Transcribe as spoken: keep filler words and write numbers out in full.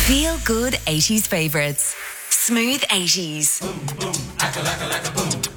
Feel good eighties favourites. Smooth eighties. Boom, boom, acca, lacka, lacka, boom.